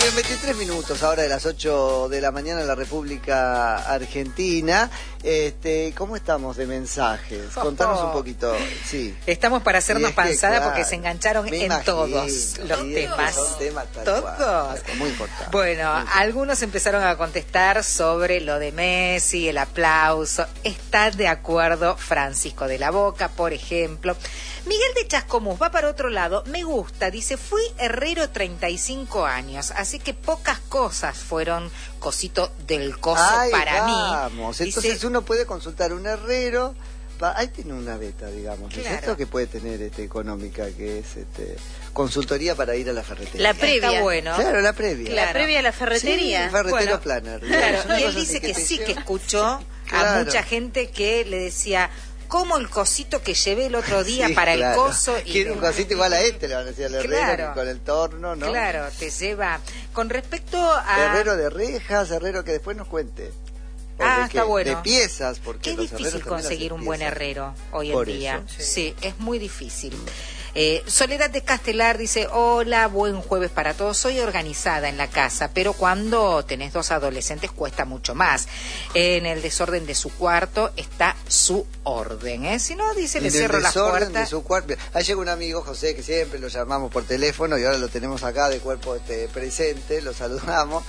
Bueno, 23 minutos ahora de las 8 de la mañana en la República Argentina. ¿Cómo estamos de mensajes? Contanos un poquito. Sí. Estamos para hacernos panzada, claro, porque se engancharon en todos los temas. Son temas todos. Muy importantes. Bueno, algunos empezaron a contestar sobre lo de Messi, el aplauso. ¿Está de acuerdo Francisco de la Boca, por ejemplo? Miguel de Chascomús va para otro lado. Me gusta, dice, fui herrero 35 años, así que pocas cosas fueron cosito del coso para mí. Entonces dice, uno puede consultar un herrero. Ahí tiene una beta, digamos, claro. ¿Es esto que puede tener económica, que es consultoría para ir a la ferretería? La previa. Está bueno. Claro, la previa. Claro. La previa a la ferretería. Sí, ferretero planner. Claro, y él dice que sí, que escuchó a mucha gente que le decía, como el cosito que llevé el otro día para el coso. Quiere un cosito igual a le van a decir al herrero, con el torno, ¿no? Claro, te lleva. Con respecto a... Herrero de rejas, herrero que después nos cuente. Está bueno. De piezas, porque es difícil conseguir un buen herrero hoy en día. Sí, es muy difícil. Soledad de Castelar dice, hola, buen jueves para todos. Soy organizada en la casa, pero cuando tenés dos adolescentes cuesta mucho más. En el desorden de su cuarto está su orden, Si no, dice, le cierro las puertas. De su cuarto. Ahí llega un amigo, José, que siempre lo llamamos por teléfono y ahora lo tenemos acá de cuerpo presente, lo saludamos.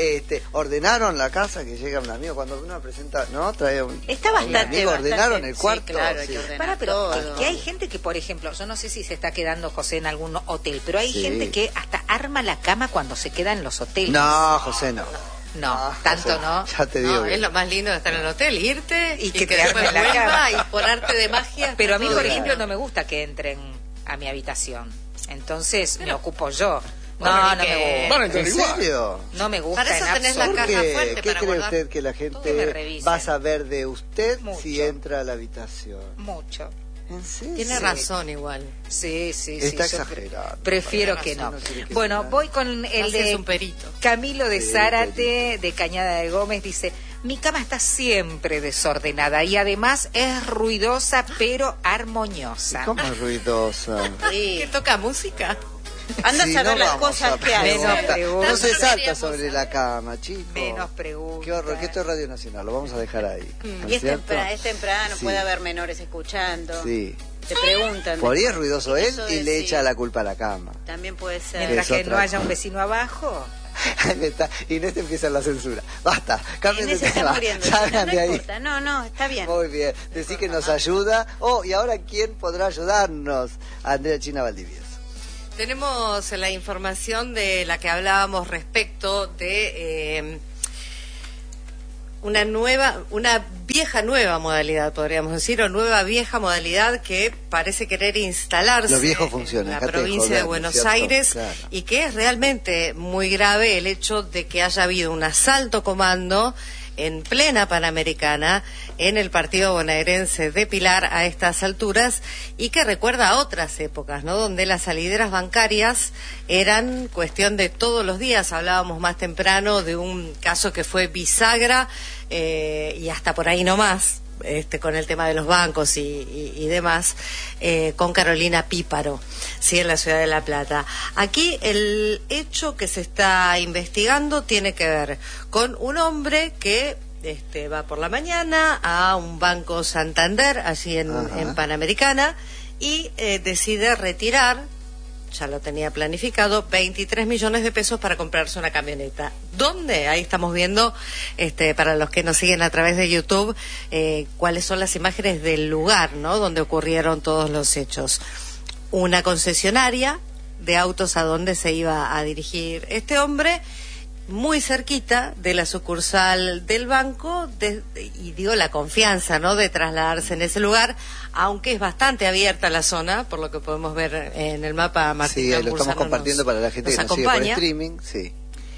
Ordenaron la casa, que llega un amigo cuando uno presenta, ¿no? Trae está bastante, amigo, ordenaron el cuarto. Sí, claro, hay que ordenar pero todo. que hay gente que, por ejemplo, yo no sé si se está quedando José en algún hotel, pero hay gente que hasta arma la cama cuando se queda en los hoteles. No, José, no. No, tanto José, no. Ya te digo. No, es lo más lindo de estar en el hotel, irte y que después te arme la cama y por arte de magia. Pero a mí, por ejemplo, claro. no me gusta que entren a mi habitación. Entonces me ocupo yo. No me gusta. ¿En serio? No me gusta. Para eso en tenés la absoluto. caja fuerte ¿Qué para cree guardar? usted que la gente va a saber de usted si entra a la habitación? Mucho. ¿En serio? Tiene razón igual. Sí. Está yo exagerado. Prefiero que no. Bueno, voy con el de un perito. Camilo de Zárate, de Cañada de Gómez, dice, mi cama está siempre desordenada y además es ruidosa pero armoniosa. ¿Cómo es ruidosa? ¿Que toca música? Anda a saber las vamos cosas a que hay. No se salta sobre la cama, chicos. Menos preguntas. Qué horror, que esto es Radio Nacional, lo vamos a dejar ahí. ¿No Y es cierto? temprano, Sí. puede haber menores escuchando. Sí. Te preguntan. Por ahí es ruidoso él Eso y de le sí. echa la culpa a la cama. También puede ser. Mientras Es que otra no haya cosa. un vecino abajo. Inés te empieza la censura. Basta, cambien de Inés se está tema. muriendo. Salgan No de ahí. importa. No, está bien. Muy bien. Decí que nos ayuda. Y ahora, ¿quién podrá ayudarnos? Andrea China Valdivieso. Tenemos la información de la que hablábamos respecto de una vieja nueva modalidad, podríamos decir, o nueva vieja modalidad que parece querer instalarse Lo viejo funciona, en la dejate de provincia joder, de ¿no es Buenos cierto? Aires, Claro. y que es realmente muy grave el hecho de que haya habido un asalto comando en plena Panamericana, en el partido bonaerense de Pilar a estas alturas, y que recuerda a otras épocas, ¿no? Donde las salideras bancarias eran cuestión de todos los días. Hablábamos más temprano de un caso que fue bisagra, y hasta por ahí no más, con el tema de los bancos y demás, con Carolina Píparo, sí, en la ciudad de La Plata. Aquí el hecho que se está investigando tiene que ver con un hombre que va por la mañana a un banco Santander, allí en Panamericana, y decide retirar, ya lo tenía planificado, 23 millones de pesos para comprarse una camioneta. ¿Dónde? Ahí estamos viendo, para los que nos siguen a través de YouTube, cuáles son las imágenes del lugar, ¿no?, donde ocurrieron todos los hechos. Una concesionaria de autos a donde se iba a dirigir este hombre, muy cerquita de la sucursal del banco, y digo, la confianza, ¿no?, de trasladarse en ese lugar, aunque es bastante abierta la zona, por lo que podemos ver en el mapa. Martín Sí, lo Gambúzano estamos compartiendo para la gente que nos sigue por streaming, sí.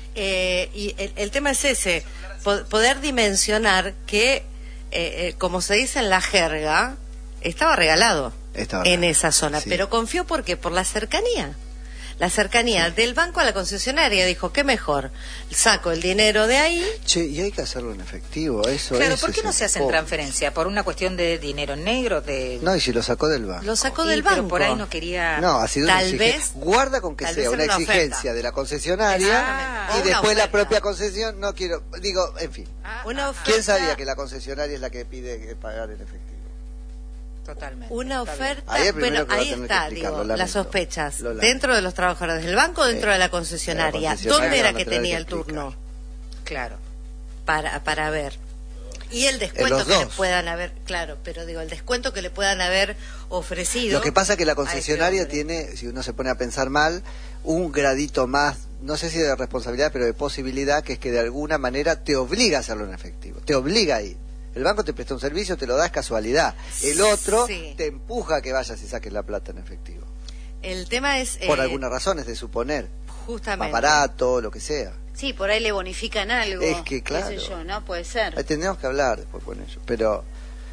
Y el tema es ese, poder dimensionar que, como se dice en la jerga, estaba regalado en esa zona, sí. pero confió porque por la cercanía. la cercanía del banco a la concesionaria. Dijo, ¿qué mejor? Saco el dinero de ahí. Che, y hay que hacerlo en efectivo, eso Claro, es. ¿por qué no se hacen transferencia? ¿Por una cuestión de dinero negro? No, y si lo sacó del banco. Lo sacó del pero banco. por ahí no quería... No, ha sido Tal una vez- exigencia. Guarda con que tal sea vez una era una exigencia oferta. de la concesionaria Exactamente. y O una después la oferta. propia concesión, no quiero, digo, en fin. Una oferta, ¿Quién sabía que la concesionaria es la que pide pagar en efectivo? Totalmente. una Está bien. oferta, Ahí es primero bueno, que va a ahí tener que está, explicarlo, digo, lamento. las sospechas. Lo lamento. ¿Dentro de los trabajadores del banco o dentro de la concesionaria? ¿Dónde era van a que tener tenía que el turno? explicar. Claro. Para ver. Y el descuento los que le dos. puedan haber, claro, pero digo, el descuento que le puedan haber ofrecido. Lo que pasa es que la a este concesionaria hombre. tiene, si uno se pone a pensar mal, un gradito más, no sé si de responsabilidad, pero de posibilidad, que es que de alguna manera te obliga a hacerlo en efectivo, te obliga a ir. El banco te presta un servicio, te lo da, es casualidad. El otro Sí. te empuja a que vayas y saques la plata en efectivo. El tema es... Por alguna razón, es de suponer. Justamente. Más barato, lo que sea. Sí, por ahí le bonifican algo. Es que, qué sé claro. yo, ¿no? Puede ser. Ahí tendríamos que hablar después con ellos. Pero,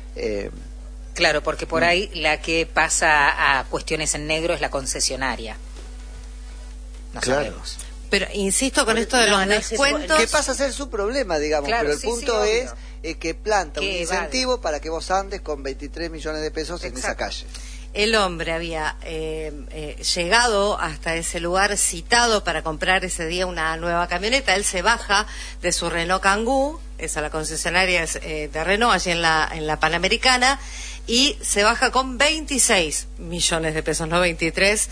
Claro, porque por ahí la que pasa a cuestiones en negro es la concesionaria. No Claro. sabemos. Pero insisto con esto de No, los no sé si- descuentos. ¿qué pasa a ser su problema, digamos? Claro, pero el sí, punto sí, es obvio. que planta un Que evade. incentivo para que vos andes con 23 millones de pesos en esa Exacto. calle. El hombre había llegado hasta ese lugar citado para comprar ese día una nueva camioneta. Él se baja de su Renault Kangoo, esa la concesionaria es, de Renault, allí en la Panamericana, y se baja con 26 millones de pesos, no 23.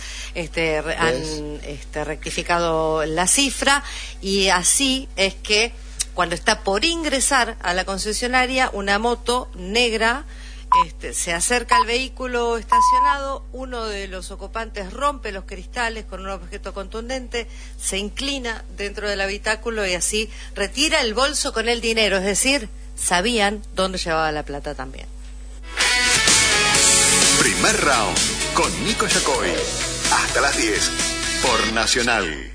Han rectificado la cifra, y así es que cuando está por ingresar a la concesionaria, una moto negra se acerca al vehículo estacionado, uno de los ocupantes rompe los cristales con un objeto contundente, se inclina dentro del habitáculo y así retira el bolso con el dinero, es decir, sabían dónde llevaba la plata también. Primer round con Nico Yacoy. Hasta las 10 por Nacional.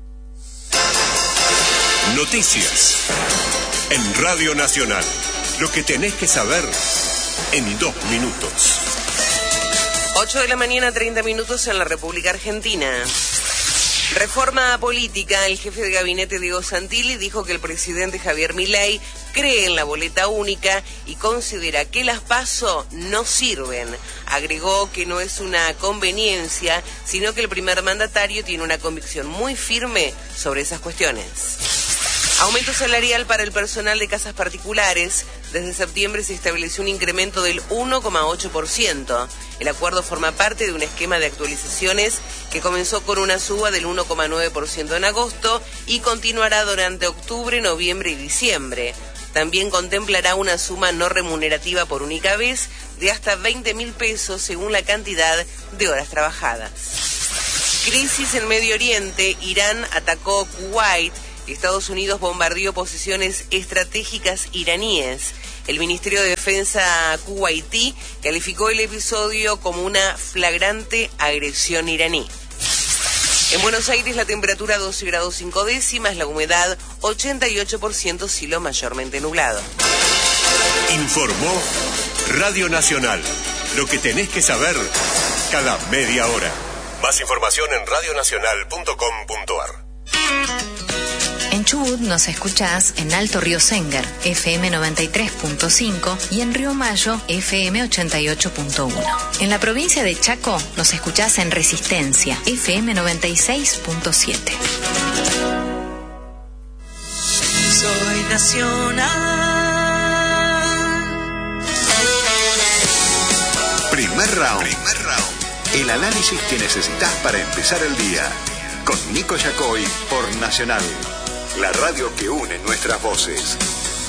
Noticias en Radio Nacional. Lo que tenés que saber en 2 minutos. 8 de la mañana, 30 minutos en la República Argentina. Reforma política. El jefe de gabinete Diego Santilli dijo que el presidente Javier Milei cree en la boleta única y considera que las PASO no sirven. Agregó que no es una conveniencia, sino que el primer mandatario tiene una convicción muy firme sobre esas cuestiones. Aumento salarial para el personal de casas particulares. Desde septiembre se estableció un incremento del 1,8%. El acuerdo forma parte de un esquema de actualizaciones que comenzó con una suba del 1,9% en agosto y continuará durante octubre, noviembre y diciembre. También contemplará una suma no remunerativa por única vez de hasta 20.000 pesos según la cantidad de horas trabajadas. Crisis en Medio Oriente. Irán atacó Kuwait. Estados Unidos bombardeó posiciones estratégicas iraníes. El Ministerio de Defensa kuwaití calificó el episodio como una flagrante agresión iraní. En Buenos Aires la temperatura 12 grados 5 décimas, la humedad 88%, cielo mayormente nublado. Informó Radio Nacional. Lo que tenés que saber cada media hora. Más información en radionacional.com.ar. En Chubut nos escuchás en Alto Río Sengar, FM 93.5 y en Río Mayo, FM 88.1. En la provincia de Chaco nos escuchás en Resistencia, FM 96.7. Soy nacional. Primer round. El análisis que necesitas para empezar el día. Con Nico Yacoy por Nacional. La radio que une nuestras voces.